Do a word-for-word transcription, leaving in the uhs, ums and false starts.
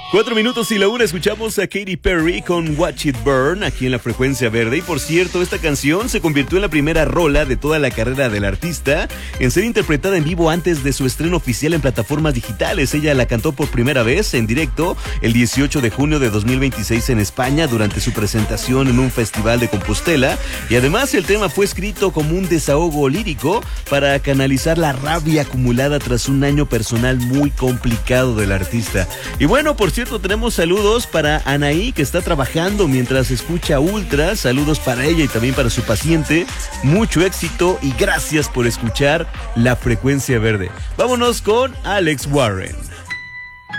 Cuatro minutos y la una, escuchamos a Katy Perry con Watch It Burn aquí en la Frecuencia Verde. Y por cierto, esta canción se convirtió en la primera rola de toda la carrera del artista en ser interpretada en vivo antes de su estreno oficial en plataformas digitales. Ella la cantó por primera vez en directo el dieciocho de junio de dos mil veintiséis en España durante su presentación en un festival de Compostela. Y además el tema fue escrito como un desahogo lírico para canalizar la rabia acumulada tras un año personal muy complicado del artista. Y bueno, por cierto, tenemos saludos para Anaí, que está trabajando mientras escucha Ultra. Saludos para ella y también para su paciente. Mucho éxito y gracias por escuchar La Frecuencia Verde. Vámonos con Alex Warren.